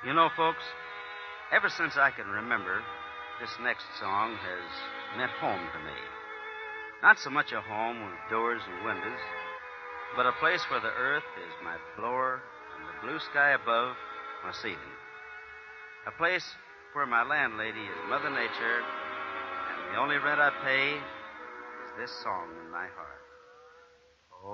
You know, folks, ever since I can remember, this next song has meant home to me. Not so much a home with doors and windows, but a place where the earth is my floor and the blue sky above my ceiling. A place where my landlady is Mother Nature, and the only rent I pay is this song in my heart.